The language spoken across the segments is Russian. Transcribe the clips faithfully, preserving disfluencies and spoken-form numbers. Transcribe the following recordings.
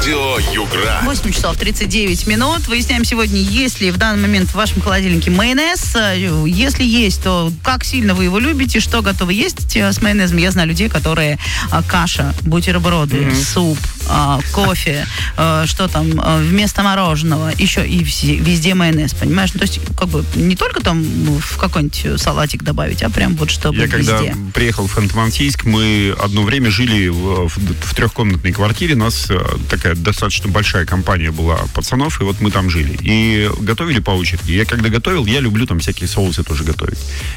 Радио Югра. восемь часов тридцать девять минут. Выясняем сегодня, есть ли в данный момент в вашем холодильнике майонез. Если есть, то как сильно вы его любите, что готовы есть с майонезом. Я знаю людей, которые а, каша, бутерброды, mm-hmm. суп, а, кофе, а, что там, а, вместо мороженого, еще и везде, везде майонез, понимаешь? Ну, то есть, как бы, не только там в какой-нибудь салатик добавить, а прям вот чтобы Я везде. когда приехал в Ханты-Мансийск, мы одно время жили в, в, в трехкомнатной квартире. У нас такая достаточно большая компания была пацанов, и вот мы там жили. И готовили по очереди. Я когда готовил, я люблю там всякие соусы тоже готовить.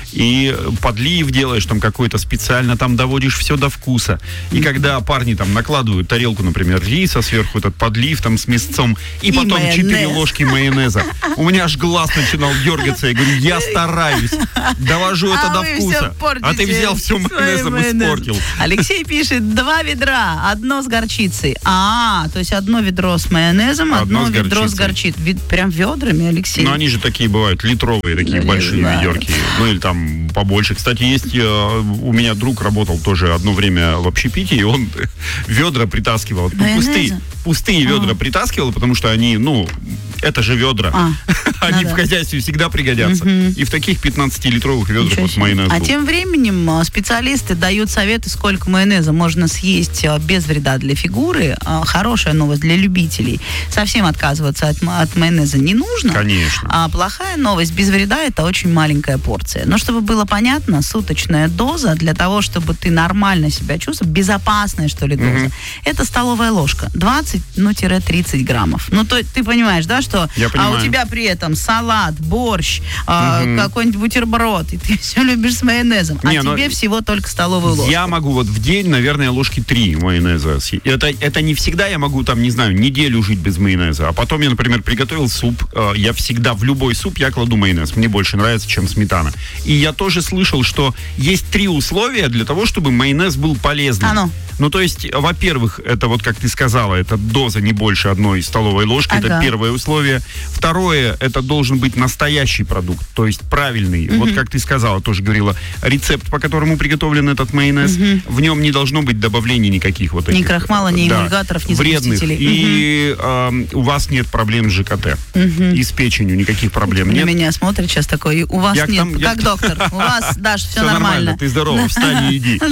И подлив делаешь там какой-то специально, там доводишь все до вкуса. И когда парни там накладывают тарелку, например, риса, сверху этот подлив там с мясцом, и, и потом четыре ложки майонеза. У меня аж глаз начинал дергаться. Я говорю, я стараюсь, довожу это а до вкуса. А ты взял все майонезом и испортил. Алексей пишет, два ведра, одно с горчицей. А, то есть одно ведро с майонезом, одно, одно с ведро с горчицей. Вид, прям ведрами, Алексей. Ну, они же такие бывают, литровые, такие ну, большие ведерки. Ну, или там побольше. Кстати, есть, у меня друг работал тоже одно время в общепите, и он ведра притаскивал. Пустые, пустые ведра а. притаскивал, потому что они, ну, это же ведра. А. Они ну, в да. хозяйстве всегда пригодятся. Угу. И в таких пятнадцатилитровых ведрах вот майонез А был. тем временем специалисты дают советы, сколько майонеза можно съесть без вреда для фигуры. Хорошая новость для любителей. Совсем отказываться от, от майонеза не нужно. Конечно. А плохая новость, без вреда это очень маленькая порция. Но чтобы было понятно, суточная доза для того, чтобы ты нормально себя чувствовал, безопасная, что ли, доза, угу. это столовая ложка. двадцать, ну, тридцать граммов. Ну, то ты понимаешь, да, что а у тебя при этом салат, борщ, угу. э, какой-нибудь бутерброд, и ты все любишь с майонезом, не, а тебе всего только столовую ложку. Я могу вот в день, наверное, ложки три майонеза. Это, это не всегда я могу, там, не знаю, неделю жить без майонеза. А потом я, например, приготовил суп. Э, я всегда в любой суп я кладу майонез. Мне больше нравится, чем сметана. И я тоже слышал, что есть три условия для того, чтобы майонез был полезным. А ну. Ну, то есть, во-первых, это вот, как ты сказала, это доза не больше одной столовой ложки. Ага. Это первое условие. Второе, это должен быть настоящий продукт, то есть правильный. Угу. Вот, как ты сказала, тоже говорила, рецепт, по которому приготовлен этот майонез, угу. в нем не должно быть добавлений никаких вот этих. Ни крахмала, ни да, эмульгаторов, ни вредных. загустителей. И угу. э, у вас нет проблем с ЖКТ. Угу. И с печенью никаких проблем нет. На меня смотрит сейчас такой, у вас я нет, там, как я... доктор, у вас, Даш, все нормально. Ты здорова, встань и иди.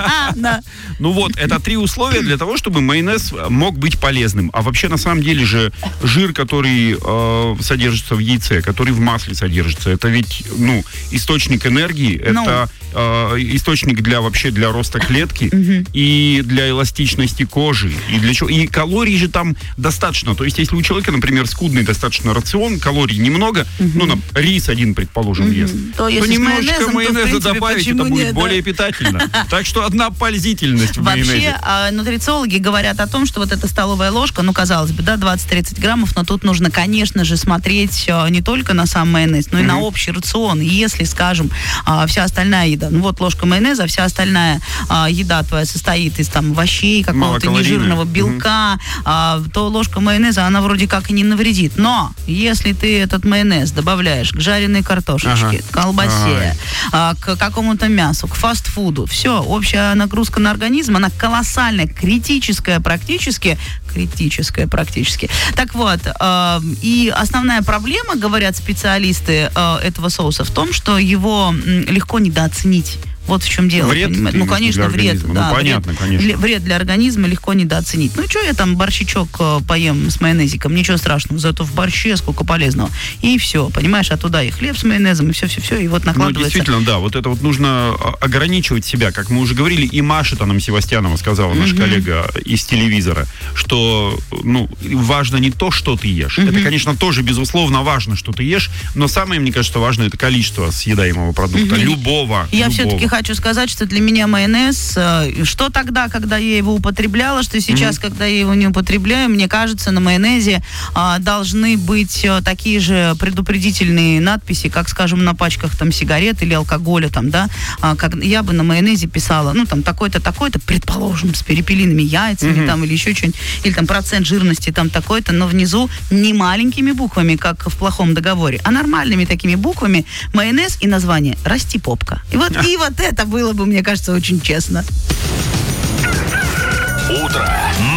Ну вот, это три условия для того, чтобы майонез мог быть полезным. А вообще, на самом деле же, жир, который э, содержится в яйце, который в масле содержится, это ведь, ну, источник энергии, no. это э, источник для вообще для роста клетки uh-huh. и для эластичности кожи, и для чего. И калорий же там достаточно. То есть, если у человека, например, скудный достаточно рацион, калорий немного, uh-huh. ну, на, рис один, предположим, uh-huh. ест, то, то немножечко майонезом, майонеза то, принципе, добавить, это будет нет, более да? питательно. Так что одна пользительность в майонезе. Вообще, э, нутрициологи говорят о том, что вот эта столовая ложка, ну, казалось бы, да, двадцать-тридцать граммов, но тут нужно, конечно же, смотреть э, не только на сам майонез, но и mm-hmm. на общий рацион. И если, скажем, э, вся остальная еда, ну, вот ложка майонеза, вся остальная э, еда твоя состоит из там овощей, какого-то нежирного белка, mm-hmm. э, то ложка майонеза, она вроде как и не навредит. Но если ты этот майонез добавляешь к жареной картошечке, ага. к колбасе, ага. э, к какому-то мясу, к фастфуду, все, общая нагрузка на организм, она колоссальная, критическая практически, критическая практически. Так вот, э, и основная проблема, говорят специалисты э, этого соуса, в том, что его м, легко недооценить. Вот в чем дело. Вред? Ну, конечно, вред. Ну, да, понятно, вред, конечно. Вред для организма легко недооценить. Ну, что я там борщичок э, поем с майонезиком, ничего страшного, зато в борще сколько полезного. И все, понимаешь, а туда и хлеб с майонезом, и все-все-все, и вот накладывается. Ну, действительно, да, вот это вот нужно ограничивать себя, как мы уже говорили, и Маша-то нам Севастьянова сказала, наш mm-hmm. коллега из телевизора, что, ну, важно не то, что ты ешь. Mm-hmm. Это, конечно, тоже, безусловно, важно, что ты ешь, но самое, мне кажется, важно, это количество съедаемого продукта, mm-hmm. любого. Я любого. все-таки хочу сказать, что для меня майонез, что тогда, когда я его употребляла, что сейчас, mm-hmm. когда я его не употребляю, мне кажется, на майонезе а, должны быть а, такие же предупредительные надписи, как, скажем, на пачках там сигарет или алкоголя, там, да, а, как я бы на майонезе писала, ну, там, такой-то, такой-то, предположим, с перепелиными яйцами, mm-hmm. там, или еще что-нибудь, или там процент жирности, там, такой-то, но внизу не маленькими буквами, как в плохом договоре, а нормальными такими буквами майонез и название «Расти попка». И вот, и вот это было бы, мне кажется, очень честно. Утро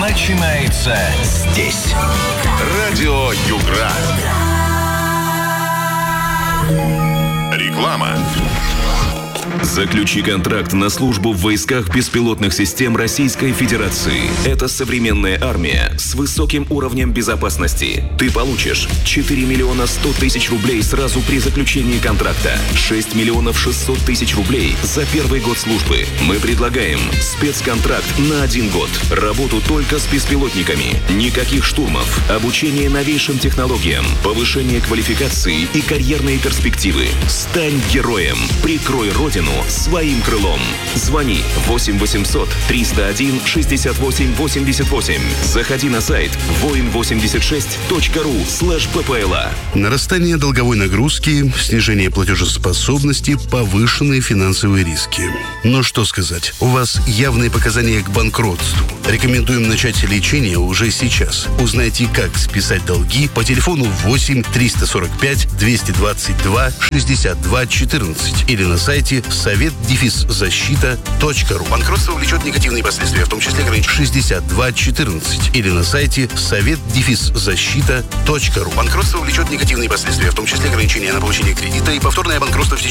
начинается здесь. Радио Югра. Реклама. Заключи контракт на службу в войсках беспилотных систем Российской Федерации. Это современная армия с высоким уровнем безопасности. Ты получишь четыре миллиона сто тысяч рублей сразу при заключении контракта, шесть миллионов шестьсот тысяч рублей за первый год службы. Мы предлагаем спецконтракт на один год. Работу только с беспилотниками. Никаких штурмов. Обучение новейшим технологиям. Повышение квалификации и карьерные перспективы. Стань героем. Прикрой Родину своим крылом. Звони восемь восемьсот триста один шестьдесят восемь восемьдесят восемь. Заходи на сайт воин восемьдесят шесть точка ру слэш ППЛА. Нарастание долговой нагрузки, снижение платежеспособности, повышенные финансовые риски. Но что сказать, у вас явные показания к банкротству. Рекомендуем начать лечение уже сейчас. Узнайте, как списать долги по телефону восемь триста сорок пять двести двадцать два шестьдесят два четырнадцать или на сайте совет защита точка ру. Банкротство влечет негативные последствия, в том числе ограничение шестьдесят два четырнадцать или на сайте совет защита точка ру. Банкротство влечет негативные последствия, в том числе ограничения на получение кредита и повторное банкротство в течение